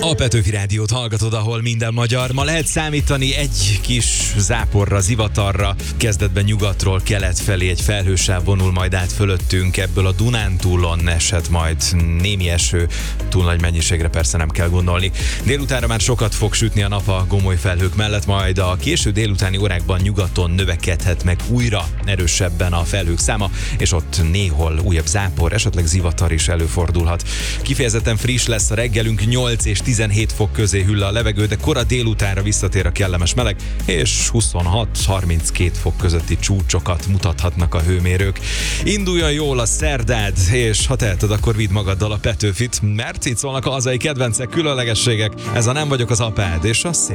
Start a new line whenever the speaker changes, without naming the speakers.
A Petőfi Rádiót hallgatod, ahol minden magyar. Ma lehet számítani egy kis záporra, zivatarra. Kezdetben nyugatról kelet felé egy felhősáv vonul majd át fölöttünk. Ebből a Dunántúlon eshet majd némi eső. Túl nagy mennyiségre persze nem kell gondolni. Délutánra már sokat fog sütni a nap a gomoly felhők mellett, majd a késő délutáni órákban nyugaton növekedhet meg újra erősebben a felhők száma, és ott néhol újabb zápor, esetleg zivatar is előfordulhat. Kifejezetten friss lesz a reggelünk, 8 és 17 fok közé hűl a levegő, de kora délutánra visszatér a kellemes meleg, és 26-32 fok közötti csúcsokat mutathatnak a hőmérők. Induljon jól a szerdád, és ha teheted, akkor vidd magaddal a Petőfit, mert itt szólnak a hazai kedvencek, különlegességek. Ez a Nem vagyok az apád, és a